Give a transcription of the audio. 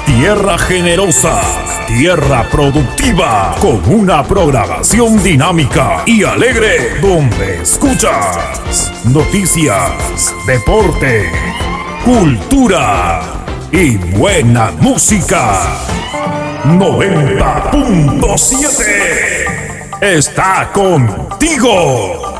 Tierra generosa, tierra productiva, con una programación dinámica y alegre, donde escuchas noticias, deporte, cultura y buena música. 90.7 está contigo.